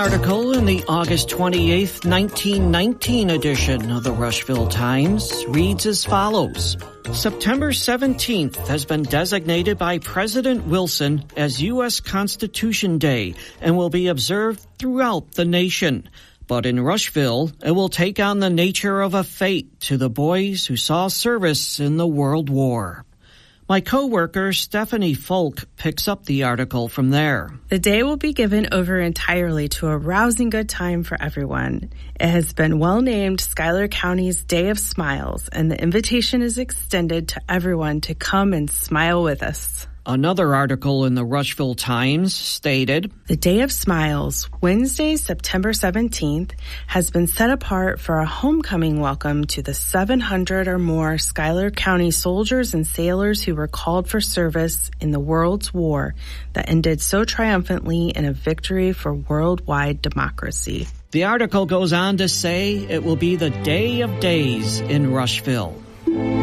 article in the August 28th, 1919 edition of the Rushville Times reads as follows. September 17th has been designated by President Wilson as U.S. Constitution Day and will be observed throughout the nation. But in Rushville, it will take on the nature of a fete to the boys who saw service in the World War. My co-worker, Stephanie Folk, picks up the article from there. The day will be given over entirely to a rousing good time for everyone. It has been well named Schuyler County's Day of Smiles, and the invitation is extended to everyone to come and smile with us. Another article in the Rushville Times stated, The Day of Smiles, Wednesday, September 17th, has been set apart for a homecoming welcome to the 700 or more Schuyler County soldiers and sailors who were called for service in the World's War that ended so triumphantly in a victory for worldwide democracy. The article goes on to say it will be the day of days in Rushville.